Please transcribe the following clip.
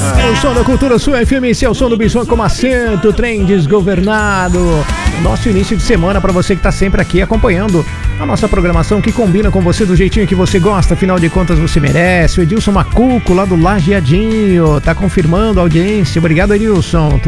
O som da Cultura Sua FM, esse é o som do Bichão como assento, trem desgovernado. Nosso início de semana para você que tá sempre aqui acompanhando a nossa programação que combina com você do jeitinho que você gosta, afinal de contas você merece. O Edilson Macuco lá do Lajeadinho tá confirmando a audiência. Obrigado, Edilson.